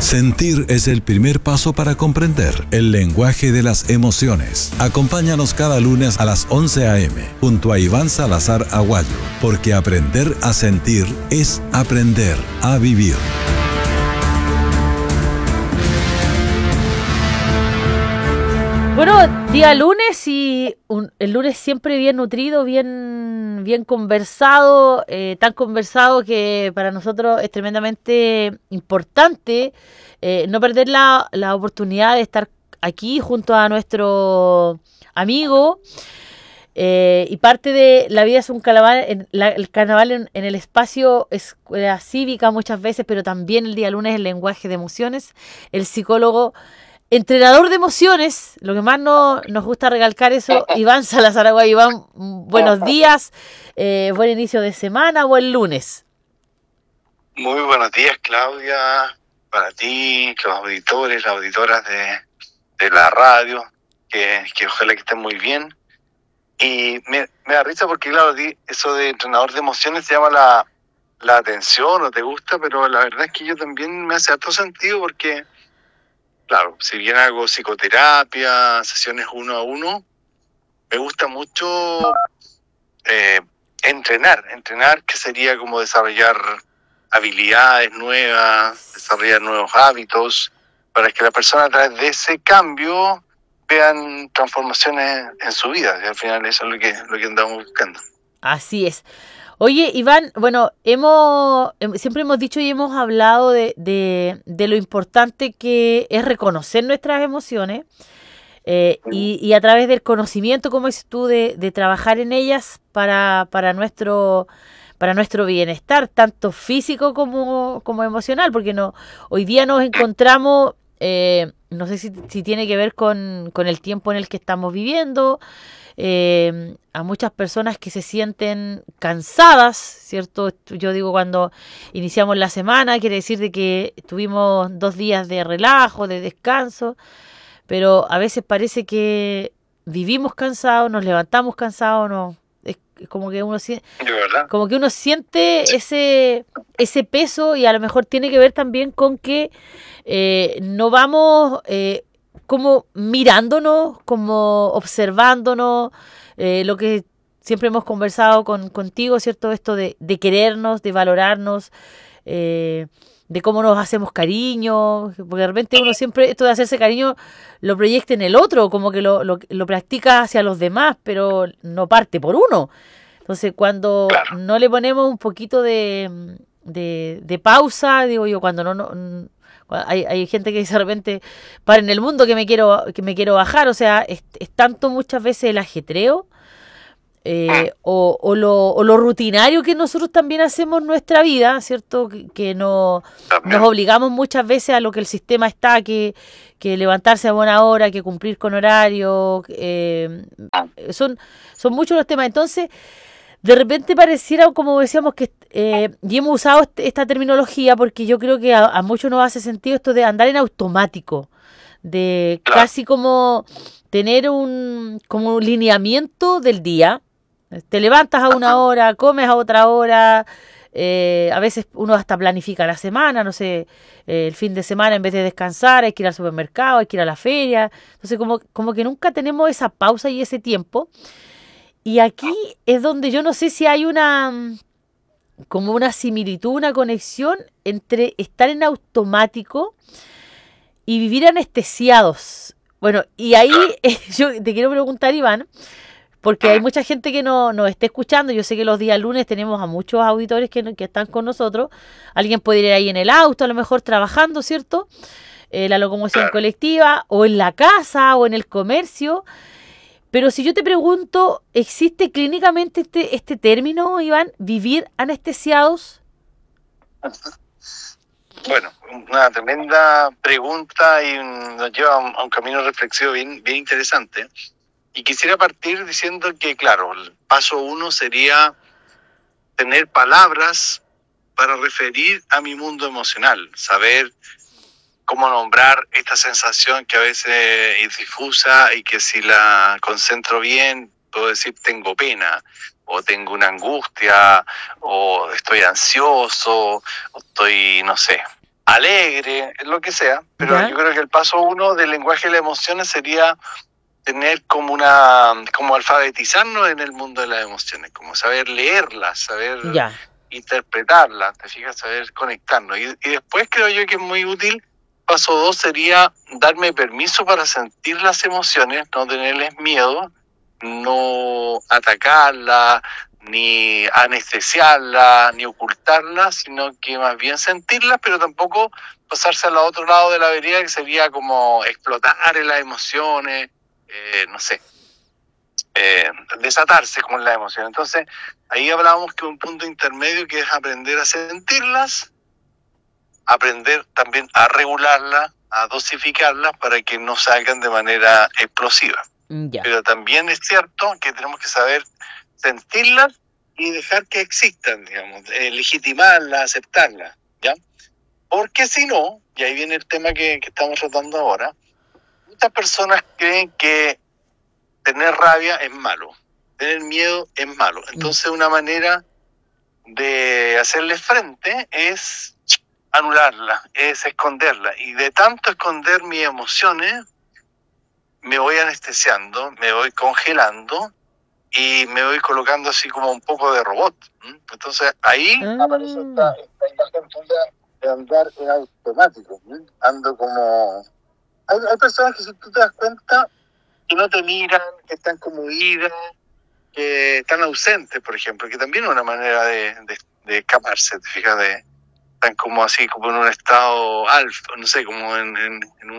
Sentir es el primer paso para comprender el lenguaje de las emociones. Acompáñanos cada lunes a las 11 a.m. junto a Iván Salazar Aguayo, porque aprender a sentir es aprender a vivir. Bueno, día lunes y el lunes siempre bien nutrido, bien conversado, tan conversado que para nosotros es tremendamente importante no perder la oportunidad de estar aquí junto a nuestro amigo. Y parte de la vida es un carnaval, el carnaval en el espacio escuela cívica muchas veces, pero también el día lunes el lenguaje de emociones, el psicólogo, entrenador de emociones, lo que más nos gusta recalcar eso, Iván Salazar Aguayo. Iván, buenos días, buen inicio de semana, buen lunes. Muy buenos días, Claudia, para ti, los auditores, las auditoras de la radio, que ojalá que estén muy bien. Y me da risa porque, claro, eso de entrenador de emociones te llama la atención o te gusta, pero la verdad es que yo también me hace harto sentido porque, claro, si bien hago psicoterapia, sesiones 1 a 1, me gusta mucho entrenar, que sería como desarrollar habilidades nuevas, desarrollar nuevos hábitos, para que la persona a través de ese cambio vean transformaciones en su vida. Y al final eso es lo que andamos buscando. Así es. Oye, Iván, bueno, siempre hemos dicho y hemos hablado de lo importante que es reconocer nuestras emociones y a través del conocimiento, como dices tú, de trabajar en ellas para nuestro bienestar, tanto físico como emocional, porque hoy día nos encontramos, no sé si tiene que ver con el tiempo en el que estamos viviendo, a muchas personas que se sienten cansadas, ¿cierto? Yo digo, cuando iniciamos la semana, quiere decir de que tuvimos 2 días de relajo, de descanso, pero a veces parece que vivimos cansados, nos levantamos cansados, es como que uno siente ese peso, y a lo mejor tiene que ver también con que no vamos como mirándonos, como observándonos, lo que siempre hemos conversado contigo, ¿cierto? Esto de querernos, de valorarnos, de cómo nos hacemos cariño, porque de repente uno siempre, esto de hacerse cariño, lo proyecta en el otro, como que lo practica hacia los demás, pero no parte por uno. Entonces, cuando no le ponemos un poquito de pausa, digo yo, cuando hay gente que dice de repente, para en el mundo que me quiero bajar, o sea, es tanto muchas veces el ajetreo o lo rutinario que nosotros también hacemos en nuestra vida, ¿cierto? Que nos obligamos muchas veces a lo que el sistema está, que levantarse a buena hora, que cumplir con horario, son muchos los temas. Entonces, de repente pareciera, como decíamos, que y hemos usado esta terminología porque yo creo que a muchos nos hace sentido esto de andar en automático, de casi como tener como un lineamiento del día. Te levantas a una hora, comes a otra hora, a veces uno hasta planifica la semana, no sé, el fin de semana en vez de descansar hay que ir al supermercado, hay que ir a la feria. Entonces como que nunca tenemos esa pausa y ese tiempo. Y aquí es donde yo no sé si hay como una similitud, una conexión entre estar en automático y vivir anestesiados. Bueno, y ahí yo te quiero preguntar, Iván, porque hay mucha gente que nos está escuchando. Yo sé que los días lunes tenemos a muchos auditores que están con nosotros. Alguien puede ir ahí en el auto, a lo mejor trabajando, ¿cierto? La locomoción colectiva, o en la casa, o en el comercio. Pero si yo te pregunto, ¿existe clínicamente este término, Iván, vivir anestesiados? Bueno, una tremenda pregunta y nos lleva a un camino reflexivo bien interesante. Y quisiera partir diciendo que, claro, el paso 1 sería tener palabras para referir a mi mundo emocional, saber cómo nombrar esta sensación que a veces es difusa y que si la concentro bien, puedo decir tengo pena, o tengo una angustia, o estoy ansioso, o estoy, no sé, alegre, lo que sea, pero ¿Ya? yo creo que el paso 1 del lenguaje de las emociones sería tener como alfabetizarnos en el mundo de las emociones, como saber leerlas, saber Ya. interpretarlas, te fijas, saber conectarnos. Y después creo yo que es muy útil. Paso 2 sería darme permiso para sentir las emociones, no tenerles miedo, no atacarlas, ni anestesiarlas, ni ocultarlas, sino que más bien sentirlas, pero tampoco pasarse al otro lado de la vereda, que sería como explotar en las emociones, no sé, desatarse con las emociones. Entonces, ahí hablábamos que un punto intermedio que es aprender a sentirlas, aprender también a regularlas, a dosificarlas para que no salgan de manera explosiva. Ya. Pero también es cierto que tenemos que saber sentirlas y dejar que existan, digamos, legitimarlas, aceptarlas, ¿ya? Porque si no, y ahí viene el tema que estamos tratando ahora, muchas personas creen que tener rabia es malo, tener miedo es malo. Entonces una manera de hacerle frente es anularla, es esconderla. Y de tanto esconder mis emociones, me voy anestesiando, me voy congelando y me voy colocando así como un poco de robot. Entonces ahí aparece esta imagen tuya de andar en automático. Ando como... Hay personas que, si tú te das cuenta, que no te miran, que están como idas, que están ausentes, por ejemplo, que también es una manera de escaparse, te fijas, están como así, como en un estado alfa, no sé, como en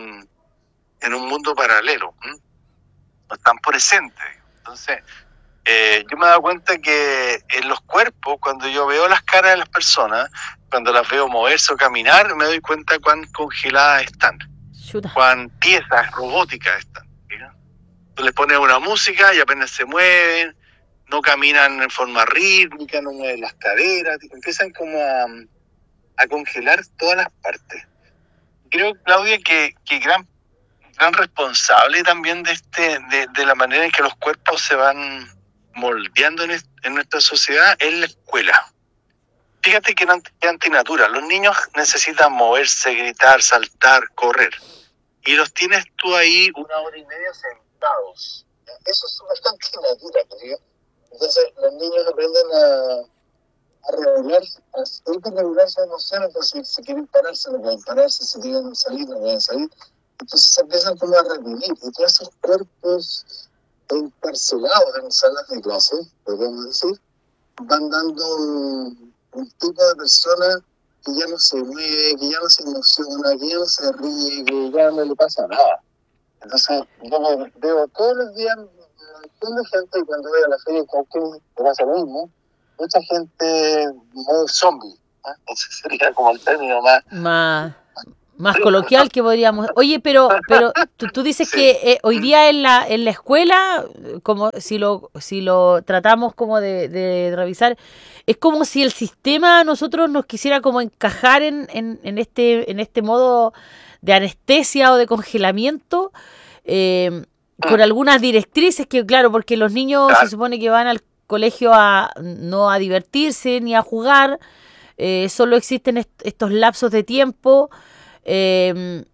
un mundo paralelo, no están presentes. Entonces, yo me he dado cuenta que en los cuerpos, cuando yo veo las caras de las personas, cuando las veo moverse o caminar, me doy cuenta cuán congeladas están, Chuta. cuán piezas robóticas están. Tú les pones una música y apenas se mueven, no caminan en forma rítmica, no mueven las caderas, empiezan como a congelar todas las partes. Creo, Claudia, que gran responsable también de la manera en que los cuerpos se van moldeando en nuestra sociedad es la escuela. Fíjate que es antinatura. Los niños necesitan moverse, gritar, saltar, correr. Y los tienes tú ahí 1 hora y media sentados. Eso es bastante antinatura, ¿no? Entonces los niños aprenden a regular sus emociones. Entonces, si quieren pararse, no pueden pararse, si quieren salir, no pueden salir. Entonces se empiezan como a reprimir. Y todos esos cuerpos encarcelados en salas de clase, podemos decir, van dando un tipo de persona que ya no se mueve, que ya no se emociona, que ya no se ríe, que ya no le pasa nada. Entonces, yo veo todos los días un montón de gente, y cuando voy a la feria de Cauquenes, me pasa lo mismo, mucha gente modo zombie, ¿eh? Ese sería como el término Más coloquial que podríamos. Oye, pero tú dices Sí. que hoy día en la escuela, como si lo tratamos como de revisar, es como si el sistema a nosotros nos quisiera como encajar en este modo de anestesia o de congelamiento, con algunas directrices que, claro, porque los niños se supone que van al colegio no a divertirse ni a jugar, solo existen estos lapsos de tiempo, en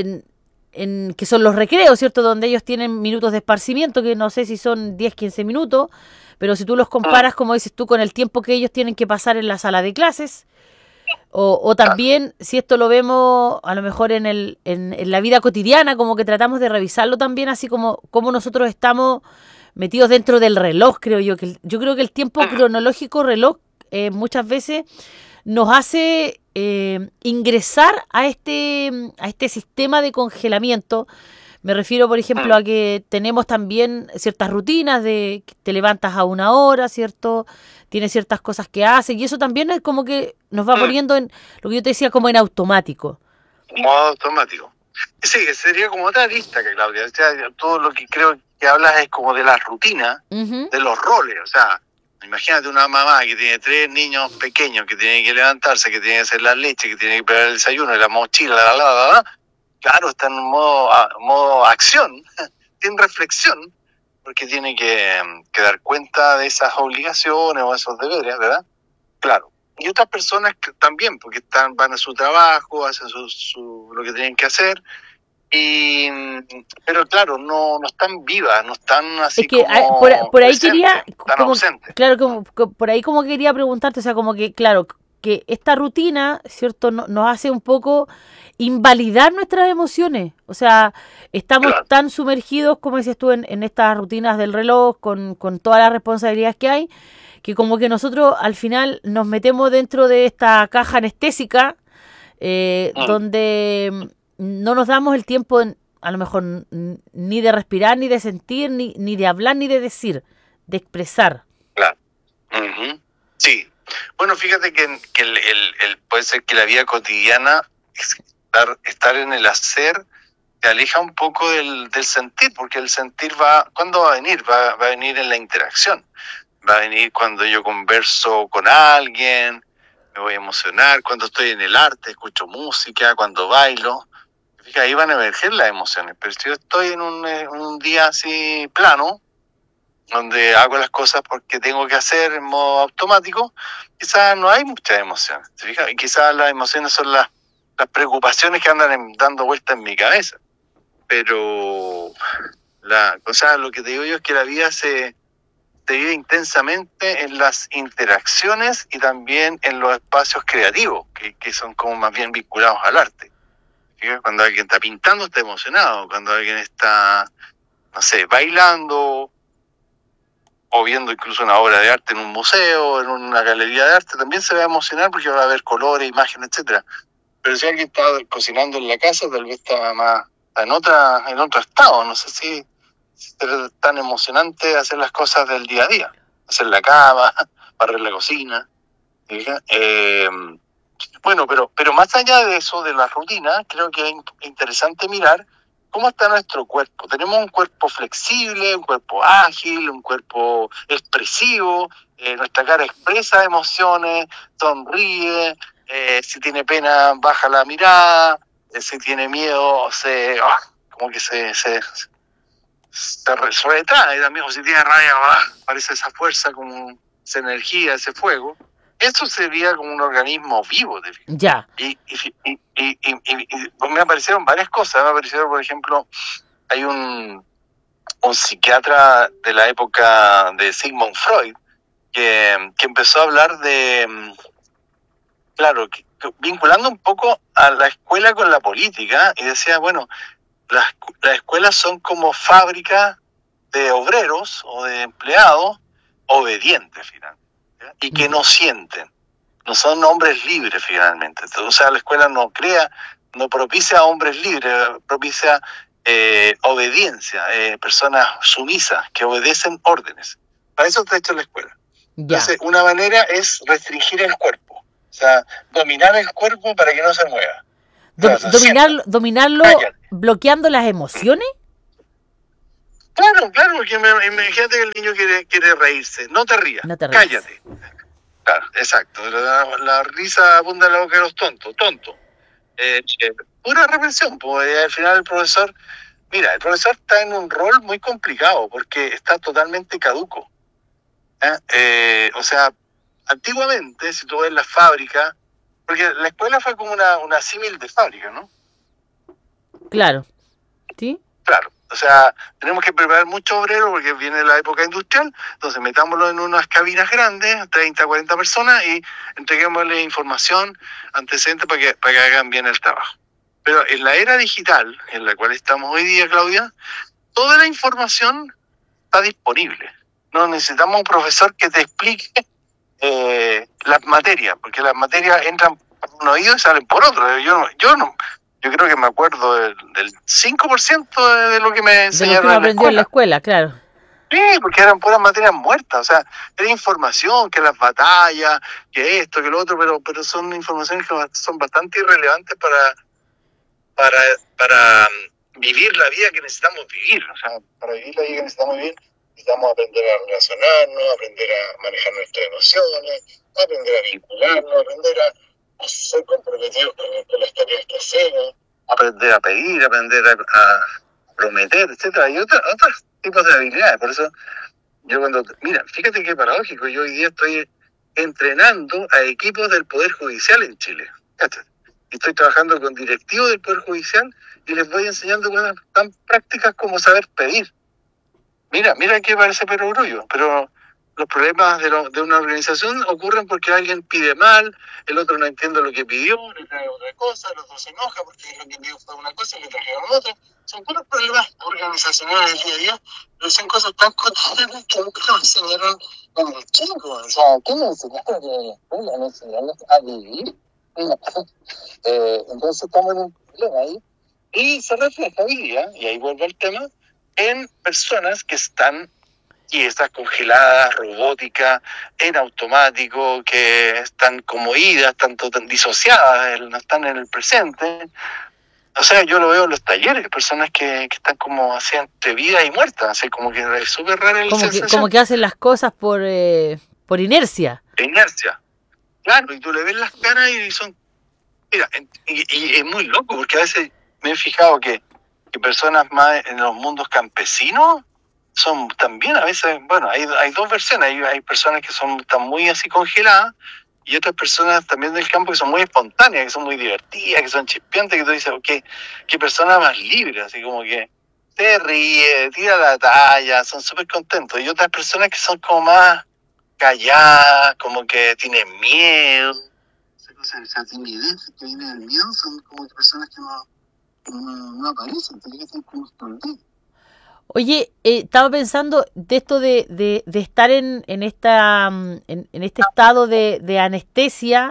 que son los recreos, ¿cierto? Donde ellos tienen minutos de esparcimiento, que no sé si son 10, 15 minutos, pero si tú los comparas, como dices tú, con el tiempo que ellos tienen que pasar en la sala de clases, o también, si esto lo vemos a lo mejor en la vida cotidiana, como que tratamos de revisarlo también, así como nosotros estamos metidos dentro del reloj, creo yo. Yo creo que el tiempo cronológico reloj muchas veces nos hace ingresar a este sistema de congelamiento. Me refiero, por ejemplo, a que tenemos también ciertas rutinas de que te levantas a una hora, ¿cierto? Tienes ciertas cosas que haces, y eso también es como que nos va poniendo en lo que yo te decía, como en automático. Modo automático. Sí, sería como otra lista, que Claudia. O sea, todo lo que creo que hablas es como de la rutina, de los roles. O sea, imagínate una mamá que tiene 3 niños pequeños, que tiene que levantarse, que tiene que hacer la leche, que tiene que preparar el desayuno, la mochila, la. Claro, está en modo acción, sin reflexión, porque tiene que dar cuenta de esas obligaciones o esos deberes, ¿verdad? Claro. y otras personas que también, porque van a su trabajo, hacen lo que tienen que hacer, pero claro, no están vivas, no están así Es que como por ahí presentes, quería, están como, ausentes. claro, por ahí como quería preguntarte, o sea, como que, claro, que esta rutina, ¿cierto?, nos hace un poco invalidar nuestras emociones. O sea, estamos Claro. tan sumergidos, como decías tú, en estas rutinas del reloj, con todas las responsabilidades que hay, que como que nosotros al final nos metemos dentro de esta caja anestésica, donde no nos damos el tiempo, a lo mejor, ni de respirar, ni de sentir, ni de hablar, ni de decir, de expresar. Claro. Uh-huh. Sí. Bueno, fíjate que puede ser que la vida cotidiana, estar en el hacer, te aleja un poco del sentir, porque el sentir ¿cuándo va a venir? Va a venir en la interacción. Va a venir cuando yo converso con alguien, me voy a emocionar, cuando estoy en el arte, escucho música, cuando bailo. Fíjate, ahí van a emerger las emociones. Pero si yo estoy en un día así plano, donde hago las cosas porque tengo que hacer en modo automático, quizás no hay muchas emociones. ¿Se fija? Y quizás las emociones son las preocupaciones que andan dando vueltas en mi cabeza. Pero lo que te digo yo es que la vida se vive intensamente en las interacciones y también en los espacios creativos, que son como más bien vinculados al arte. ¿Fíjate? Cuando alguien está pintando, está emocionado. Cuando alguien está, no sé, bailando, o viendo incluso una obra de arte en un museo, en una galería de arte, también se va a emocionar porque va a haber colores, imágenes, etcétera. Pero si alguien está cocinando en la casa, tal vez está más en otro estado. No sé si es tan emocionante hacer las cosas del día a día, hacer la cama, barrer la cocina. Bueno, pero más allá de eso, de la rutina, creo que es interesante mirar cómo está nuestro cuerpo. Tenemos un cuerpo flexible, un cuerpo ágil, un cuerpo expresivo, nuestra cara expresa emociones, sonríe, si tiene pena baja la mirada, si tiene miedo como que se retrae también, o si tiene rabia aparece esa fuerza, como esa energía, ese fuego. Eso sería como un organismo vivo. Ya. Y me aparecieron varias cosas. Me aparecieron, por ejemplo, hay un psiquiatra de la época de Sigmund Freud que empezó a hablar de, claro, vinculando un poco a la escuela con la política, y decía, bueno, las escuelas son como fábricas de obreros o de empleados obedientes, finalmente, ¿ya? Y que no sienten. No son hombres libres, finalmente. O sea, la escuela no propicia hombres libres, propicia obediencia, personas sumisas que obedecen órdenes. Para eso está hecha la escuela. Ya. Entonces, una manera es restringir el cuerpo, o sea, dominar el cuerpo para que no se mueva. Dominarlo bloqueando las emociones. Claro, porque imagínate que el niño quiere reírse. No te rías, cállate. Claro, exacto. La risa abunda en la boca de los tontos. Pura represión, pues al final el profesor está en un rol muy complicado porque está totalmente caduco. O sea, antiguamente, si tú ves la fábrica, porque la escuela fue como una símil de fábrica, ¿no? Claro. ¿Sí? Claro. O sea, tenemos que preparar muchos obreros porque viene la época industrial, entonces metámoslo en unas cabinas grandes, 30, 40 personas, y entreguémosle información, antecedentes para que hagan bien el trabajo. Pero en la era digital, en la cual estamos hoy día, Claudia, toda la información está disponible. No necesitamos un profesor que te explique las materias, porque las materias entran por un oído y salen por otro. Yo creo que me acuerdo del 5% de lo que me enseñaron de lo que aprendió en la escuela, claro. Sí, porque eran puras materias muertas, o sea, era información, que las batallas, que esto, que lo otro, pero son informaciones que son bastante irrelevantes para vivir la vida que necesitamos vivir. O sea, para vivir la vida que necesitamos vivir, necesitamos aprender a relacionarnos, aprender a manejar nuestras emociones, aprender a vincularnos, aprender a ser comprometidos con las tareas que hacemos, aprender a pedir, aprender a prometer, etcétera, y otros tipos de habilidades. Por eso, mira, fíjate qué paradójico, yo hoy día estoy entrenando a equipos del Poder Judicial en Chile. Cáchate. Estoy trabajando con directivos del Poder Judicial y les voy enseñando cosas tan prácticas como saber pedir. Mira que parece perogrullo, pero los problemas de una organización ocurren porque alguien pide mal, el otro no entiende lo que pidió, le trae otra cosa, el otro se enoja porque lo que pidió fue una cosa y le trajeron otra. Son puros problemas organizacionales del día a día, pero son cosas tan cotidianas que nunca nos enseñaron con los chicos. O sea, ¿qué nos enseñaron en la escuela? Nos enseñaron a vivir. Entonces estamos en un problema ahí. Y se refleja hoy día, y ahí vuelve el tema, en personas que están quiestas, congeladas, robóticas, en automático, que están como idas, tanto disociadas, no están en el presente. O sea, yo lo veo en los talleres, personas que están como así entre vida y muerta, así como que es súper rara la sensación. Como que hacen las cosas por inercia. Inercia. Claro, y tú le ves las caras y son... Mira, y es muy loco, porque a veces me he fijado que personas más en los mundos campesinos son también a veces, bueno, hay dos versiones, hay personas que están muy así congeladas y otras personas también del campo que son muy espontáneas, que son muy divertidas, que son chispeantes, que tú dices, qué persona más libre, así como que se ríe, tira la talla, son súper contentos. Y otras personas que son como más calladas, como que tienen miedo. Esa timidez que viene del miedo son como personas que no aparecen, que están como escondidas. Oye, estaba pensando de esto de estar en este estado de anestesia,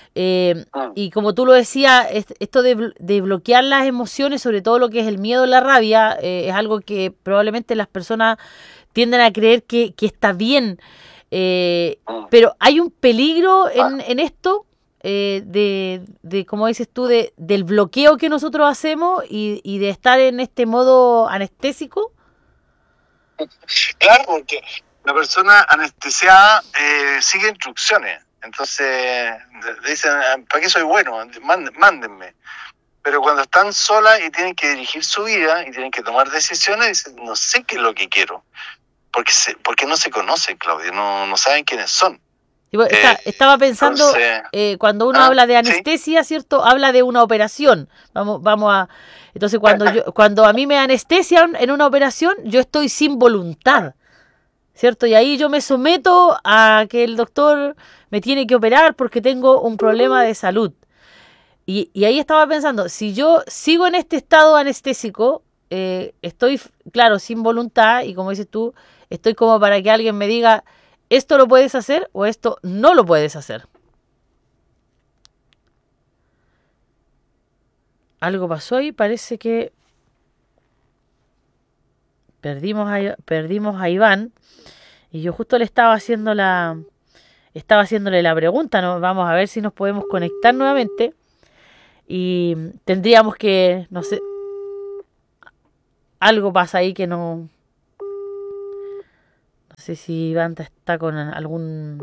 y como tú lo decías, esto de bloquear las emociones, sobre todo lo que es el miedo, la rabia, es algo que probablemente las personas tienden a creer que está bien, pero hay un peligro en esto. Como dices tú, del bloqueo que nosotros hacemos y de estar en este modo anestésico. Claro, porque la persona anestesiada sigue instrucciones, entonces dicen, ¿para qué soy bueno? Mándenme. Pero cuando están solas y tienen que dirigir su vida y tienen que tomar decisiones, dicen, no sé qué es lo que quiero, porque no se conocen, Claudia, no saben quiénes son. Estaba pensando, entonces, cuando uno habla de anestesia, ¿sí? ¿Cierto? Habla de una operación. Vamos a... Entonces, cuando a mí me anestesian en una operación, yo estoy sin voluntad, ¿cierto? Y ahí yo me someto a que el doctor me tiene que operar porque tengo un problema de salud. Y ahí estaba pensando, si yo sigo en este estado anestésico, estoy, claro, sin voluntad, y como dices tú, estoy como para que alguien me diga... ¿Esto lo puedes hacer o esto no lo puedes hacer? Algo pasó ahí, parece que perdimos a Iván, y yo justo le estaba haciéndole la pregunta, ¿no? Vamos a ver si nos podemos conectar nuevamente, y tendríamos que, no sé, algo pasa ahí que no sé si Iván está con algún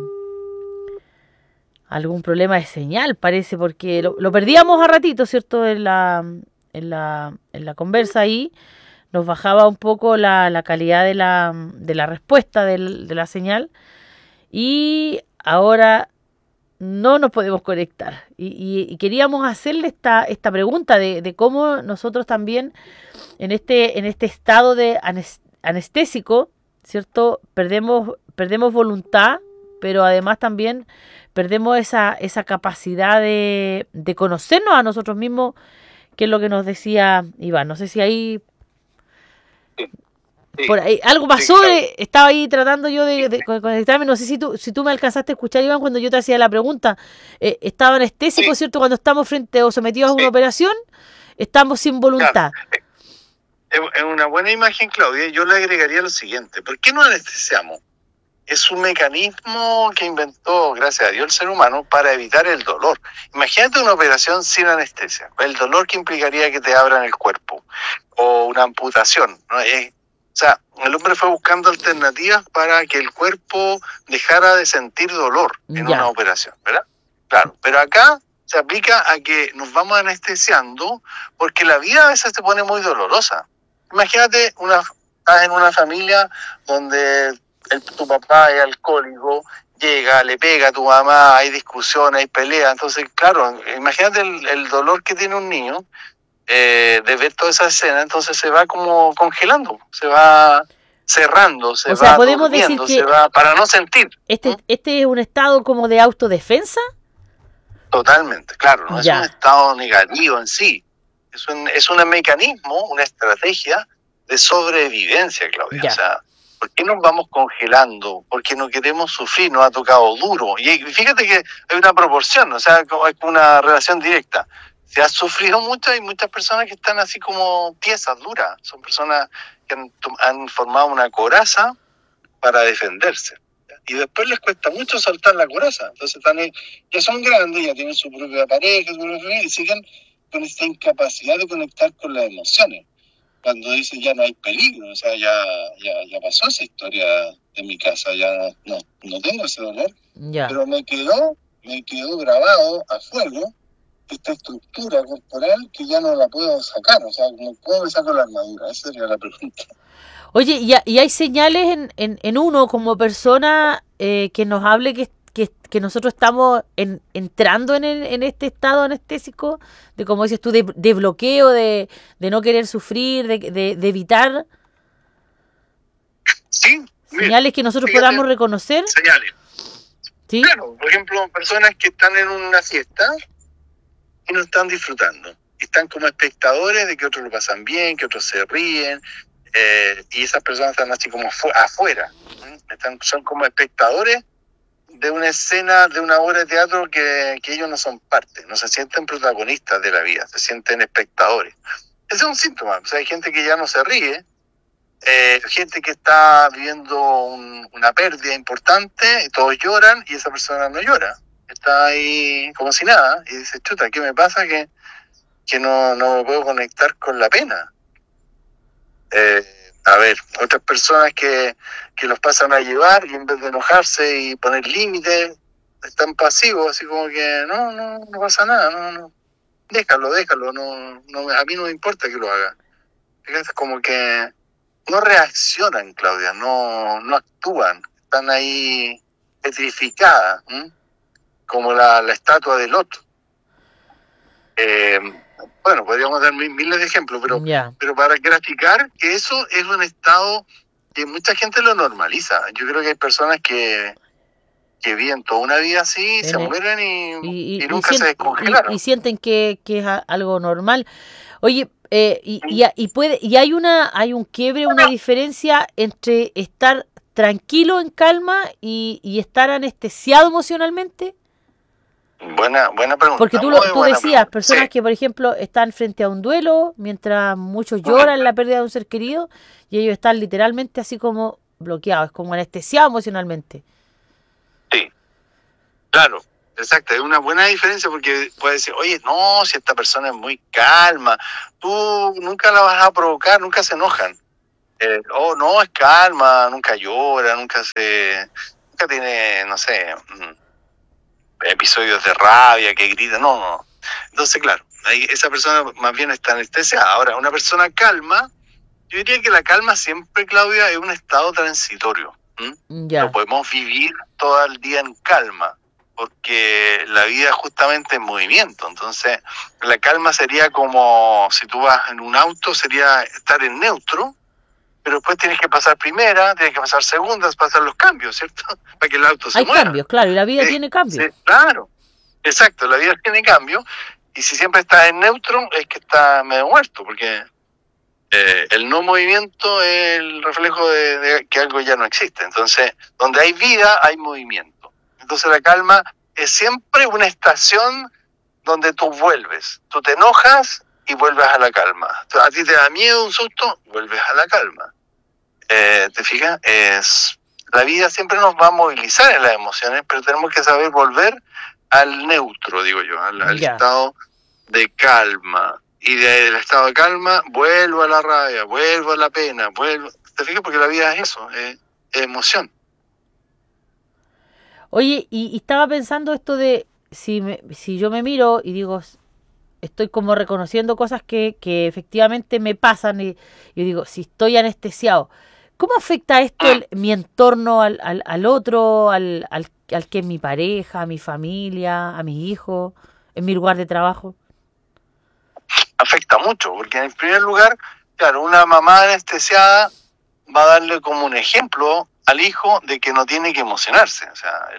problema de señal, parece, porque lo perdíamos a ratito, ¿cierto? En la conversa ahí nos bajaba un poco la calidad de la respuesta de la señal, y ahora no nos podemos conectar. Y queríamos hacerle esta pregunta de cómo nosotros también en este estado de anestésico, ¿cierto? Perdemos voluntad, pero además también perdemos esa capacidad de conocernos a nosotros mismos, que es lo que nos decía Iván. No sé si ahí... Por ahí algo pasó, estaba ahí tratando yo de conectarme, no sé si tú me alcanzaste a escuchar, Iván, cuando yo te hacía la pregunta. Estaba anestésico, ¿cierto? Cuando estamos frente o sometidos a una operación, estamos sin voluntad. Claro. Es una buena imagen, Claudia. Yo le agregaría lo siguiente: ¿por qué no anestesiamos? Es un mecanismo que inventó, gracias a Dios, el ser humano para evitar el dolor. Imagínate una operación sin anestesia, el dolor que implicaría que te abran el cuerpo, o una amputación, ¿no? O sea, el hombre fue buscando alternativas para que el cuerpo dejara de sentir dolor en una operación, ¿verdad? Claro, pero acá se aplica a que nos vamos anestesiando porque la vida a veces te pone muy dolorosa. Imagínate, estás en una familia donde tu papá es alcohólico llega, le pega a tu mamá, hay discusiones, hay peleas. Entonces, claro, imagínate el dolor que tiene un niño de ver toda esa escena, entonces se va como congelando, se va cerrando, se O sea, va podemos decir durmiendo, que se va para no sentir. este es un estado como de autodefensa. Totalmente, claro, no es Ya. un estado negativo en sí, es un mecanismo, una estrategia de sobrevivencia, Claudia. Ya. O sea, ¿por qué nos vamos congelando? Porque no queremos sufrir, nos ha tocado duro. Y fíjate que hay una proporción, o sea, es una relación directa. Si has sufrido mucho, hay muchas personas que están así como tiesas, duras. Son personas que han formado una coraza para defenderse. Y después les cuesta mucho soltar la coraza. Entonces ya son grandes, ya tienen su propia pareja, su propia familia, y siguen con esta incapacidad de conectar con las emociones. Cuando dicen ya no hay peligro, o sea, ya pasó esa historia de mi casa, ya no tengo ese dolor, Ya. pero me quedó grabado a fuego esta estructura corporal que ya no la puedo sacar, o sea, ¿cómo me saco la armadura? Esa sería la pregunta. Oye, y hay señales en uno como persona que nos hable que nosotros estamos entrando en este estado anestésico, de como dices tú, de bloqueo, de no querer sufrir, de evitar Sí, señales que nosotros fíjate, podamos reconocer. señales. ¿Sí? Claro, por ejemplo, personas que están en una fiesta y no están disfrutando. Están como espectadores de que otros lo pasan bien, que otros se ríen, y esas personas están así como afuera. Son como espectadores de una escena, de una obra de teatro que ellos no son parte, no se sienten protagonistas de la vida, se sienten espectadores. Ese es un síntoma. O sea, hay gente que ya no se ríe, gente que está viviendo una pérdida importante, y todos lloran y esa persona no llora. Está ahí como si nada y dice, chuta, ¿qué me pasa? Que no me puedo conectar con la pena. A ver, otras personas que los pasan a llevar y en vez de enojarse y poner límites, están pasivos, así como que no pasa nada, no, déjalo, a mí no me importa que lo haga. Fíjate, como que no reaccionan, Claudia, no actúan, están ahí petrificadas, como la estatua del otro. Bueno, podríamos dar miles de ejemplos, pero para graficar que eso es un estado que mucha gente lo normaliza. Yo creo que hay personas que viven toda una vida así, se mueren y nunca se descongelaron. Y sienten que es algo normal. Oye, y hay un quiebre, una diferencia entre estar tranquilo, en calma, y estar anestesiado emocionalmente. Buena pregunta. Porque tú decías, personas sí, que por ejemplo están frente a un duelo, mientras muchos lloran la pérdida de un ser querido, y ellos están literalmente así como bloqueados, como anestesiados emocionalmente. Sí, claro, exacto, es una buena diferencia porque puedes decir, oye, no, si esta persona es muy calma, tú nunca la vas a provocar, nunca se enojan. No, es calma, nunca llora, nunca tiene, no sé, episodios de rabia que grita, no. Entonces, claro, esa persona más bien está anestesiada. Ahora, una persona calma, yo diría que la calma siempre, Claudia, es un estado transitorio. No podemos vivir todo el día en calma, porque la vida justamente es movimiento. Entonces, la calma sería como si tú vas en un auto, sería estar en neutro, pero después tienes que pasar primera, tienes que pasar segunda, pasar los cambios, ¿cierto? Para que el auto se mueva. Hay cambios, claro, y la vida tiene cambios. Sí, claro, exacto, la vida tiene cambios, y si siempre estás en neutro, es que estás medio muerto, porque el no movimiento es el reflejo de que algo ya no existe. Entonces, donde hay vida, hay movimiento. Entonces, la calma es siempre una estación donde tú vuelves. Tú te enojas y vuelves a la calma. A ti te da miedo, un susto, vuelves a la calma. ¿Te fijas? La vida siempre nos va a movilizar en las emociones, pero tenemos que saber volver al neutro, digo yo, al estado de calma. Y del estado de calma vuelvo a la rabia, vuelvo a la pena, ¿te fijas? Porque la vida es eso, es emoción. Oye, y estaba pensando esto de si yo me miro y digo, estoy como reconociendo cosas que efectivamente me pasan, y yo digo, si estoy anestesiado, ¿Cómo afecta esto mi entorno al otro, al que es mi pareja, a mi familia, a mis hijos, en mi lugar de trabajo? Afecta mucho, porque en primer lugar, claro, una mamá anestesiada va a darle como un ejemplo al hijo de que no tiene que emocionarse. O sea,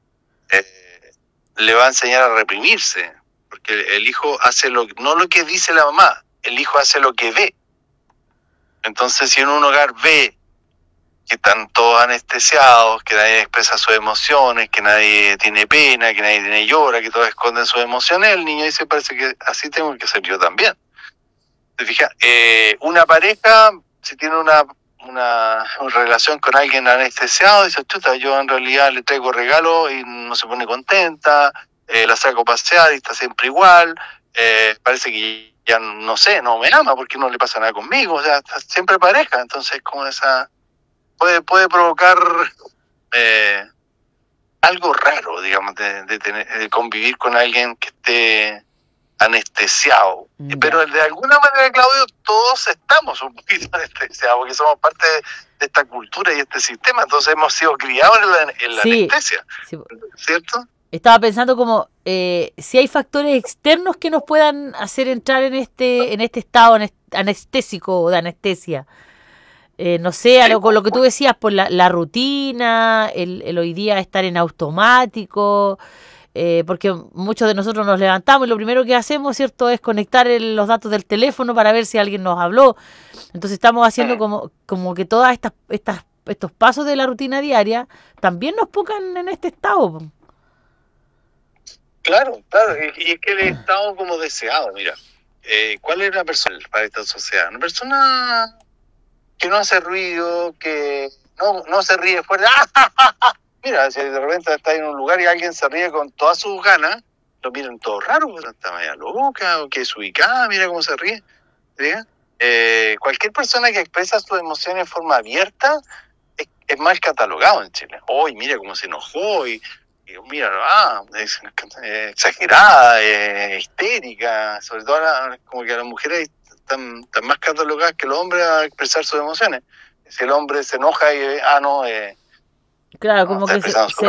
le va a enseñar a reprimirse, porque el hijo hace no lo que dice la mamá, el hijo hace lo que ve. Entonces, si en un hogar ve que están todos anestesiados, que nadie expresa sus emociones, que nadie tiene pena, que nadie llora, que todos esconden sus emociones, el niño dice, parece que así tengo que ser yo también. ¿Te fijas? Una pareja, si tiene una relación con alguien anestesiado, dice, chuta, yo en realidad le traigo regalo y no se pone contenta, la saco a pasear y está siempre igual, parece que ya no sé, no me ama porque no le pasa nada conmigo, o sea, está siempre pareja, entonces como esa puede provocar algo raro, digamos, de convivir con alguien que esté anestesiado. Ya. Pero de alguna manera, Claudio, todos estamos un poquito anestesiados, porque somos parte de esta cultura y este sistema, entonces hemos sido criados en la anestesia, sí. ¿Cierto? Estaba pensando como si hay factores externos que nos puedan hacer entrar en este estado anestésico o de anestesia. No sé, Sí, con lo que tú decías, por la rutina, el hoy día estar en automático, porque muchos de nosotros nos levantamos y lo primero que hacemos, ¿cierto?, es conectar los datos del teléfono para ver si alguien nos habló. Entonces estamos haciendo como que todas estos pasos de la rutina diaria también nos pongan en este estado. Claro, y es que el estado como deseado, mira, ¿cuál es la persona para esta sociedad? Una persona que no hace ruido, que no se ríe fuerte. Mira, si de repente está en un lugar y alguien se ríe con todas sus ganas, lo miran todo raro, pues está media loca, o que es ubicada, mira cómo se ríe. ¿Sí? Cualquier persona que expresa sus emociones de forma abierta es mal catalogado en Chile. Hoy mira cómo se enojó y mira, es exagerada, histérica, sobre todo como que las mujeres están más catalogadas que los hombres a expresar sus emociones. Si el hombre se enoja y claro, como que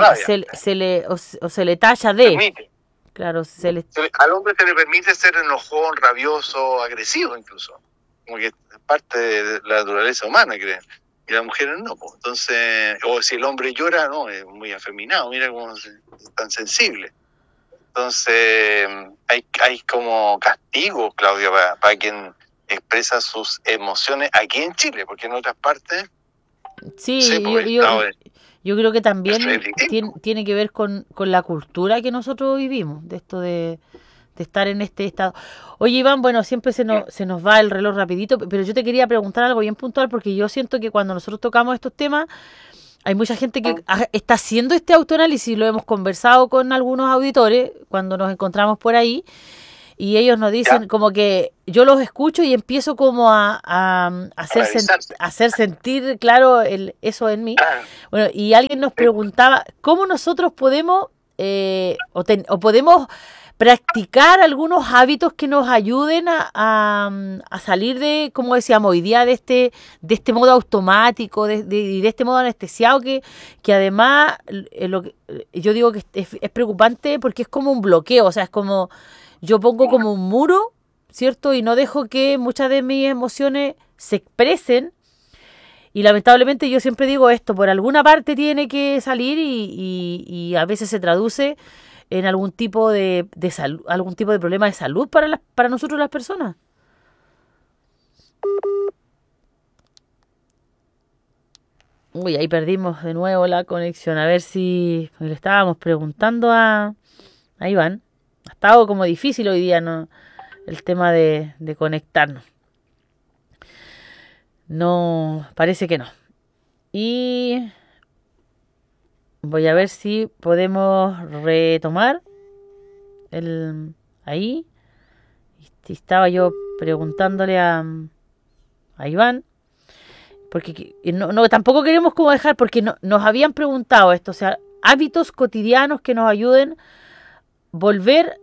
se le talla de. Permite. Claro, al hombre se le permite ser enojón, rabioso, agresivo incluso. Como que es parte de la naturaleza humana, creen. Y las mujeres no, pues. Entonces, o si el hombre llora, no, es muy afeminado, mira cómo es tan sensible. Entonces, hay como castigos, Claudia, para quien expresa sus emociones aquí en Chile, porque en otras partes... Sí, yo creo que también tiene que ver con la cultura que nosotros vivimos, de esto de estar en este estado. Oye, Iván, bueno, siempre se nos va el reloj rapidito, pero yo te quería preguntar algo bien puntual, porque yo siento que cuando nosotros tocamos estos temas, hay mucha gente que está haciendo este autoanálisis, lo hemos conversado con algunos auditores cuando nos encontramos por ahí, y ellos nos dicen como que yo los escucho y empiezo como a hacer sentir claro eso en mí. Bueno, y alguien nos preguntaba cómo nosotros podemos o podemos practicar algunos hábitos que nos ayuden a salir de, como decíamos hoy día, de este modo automático, de este modo anestesiado que además yo digo que es preocupante porque es como un bloqueo, o sea, es como yo pongo como un muro, ¿cierto? Y no dejo que muchas de mis emociones se expresen. Y lamentablemente yo siempre digo esto, por alguna parte tiene que salir y a veces se traduce en algún tipo de salud, algún tipo de problema de salud para nosotros las personas. Uy, ahí perdimos de nuevo la conexión. A ver si le estábamos preguntando a Iván. Ha estado como difícil hoy día, ¿no?, el tema de conectarnos. No, parece que no. Y voy a ver si podemos retomar ahí. Estaba yo preguntándole a Iván, porque tampoco queremos como dejar, porque nos habían preguntado esto, o sea, hábitos cotidianos que nos ayuden volver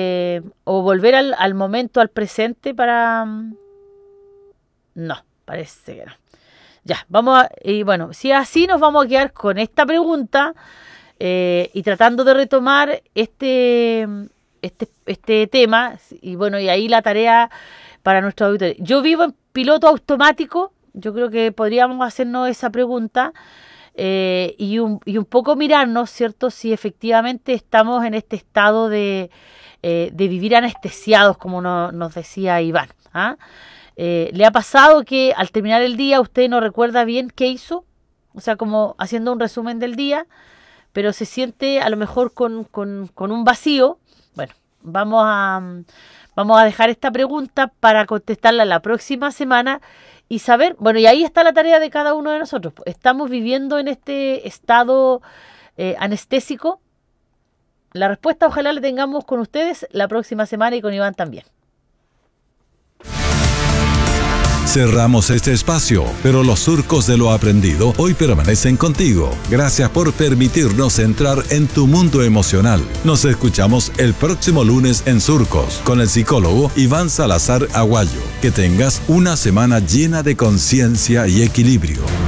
al momento, al presente para... No, parece que no. Ya, y bueno, si es así nos vamos a quedar con esta pregunta y tratando de retomar este tema, y bueno, y ahí la tarea para nuestros auditores. Yo vivo en piloto automático, yo creo que podríamos hacernos esa pregunta y un poco mirarnos, ¿cierto? Si efectivamente estamos en este estado de vivir anestesiados, como nos decía Iván, ¿ah? ¿Le ha pasado que al terminar el día usted no recuerda bien qué hizo? O sea, como haciendo un resumen del día, pero se siente a lo mejor con un vacío. Bueno, vamos a dejar esta pregunta para contestarla la próxima semana y saber, bueno, y ahí está la tarea de cada uno de nosotros. ¿Estamos viviendo en este estado anestésico? La respuesta ojalá la tengamos con ustedes la próxima semana y con Iván también. Cerramos este espacio, pero los surcos de lo aprendido hoy permanecen contigo. Gracias por permitirnos entrar en tu mundo emocional. Nos escuchamos el próximo lunes en Surcos con el psicólogo Iván Salazar Aguayo. Que tengas una semana llena de conciencia y equilibrio.